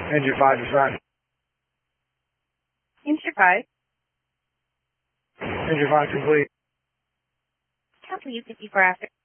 Engine 5 design. Engine 5. Engine 5 complete. Complete 54 after.